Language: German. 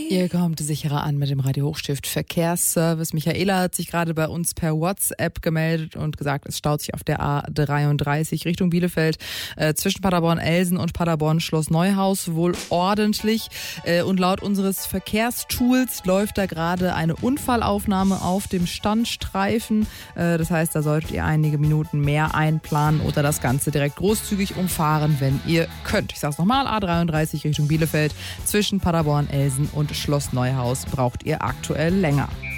Ihr kommt sicherer an mit dem Radio Hochstift Verkehrsservice. Michaela hat sich gerade bei uns per WhatsApp gemeldet und gesagt, es staut sich auf der A33 Richtung Bielefeld zwischen Paderborn-Elsen und Paderborn-Schloss Neuhaus wohl ordentlich. Und laut unseres Verkehrstools läuft da gerade eine Unfallaufnahme auf dem Standstreifen. Das heißt, da solltet ihr einige Minuten mehr einplanen oder das Ganze direkt großzügig umfahren, wenn ihr könnt. Ich sag's nochmal, A33 Richtung Bielefeld zwischen Paderborn-Elsen und Schloss Neuhaus braucht ihr aktuell länger.